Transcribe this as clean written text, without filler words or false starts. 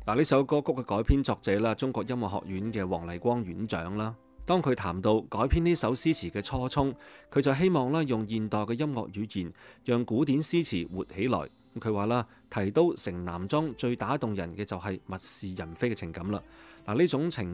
嗱，呢首歌曲嘅改編作者啦，中國音樂學院嘅黃麗光院長啦。當佢談到改編呢首詩詞嘅初衷，佢就希望啦用現代嘅音樂語言，讓古典詩詞活起來。佢話啦，提刀城南莊最打動人嘅就係物是人非嘅情感啦。嗱，呢種情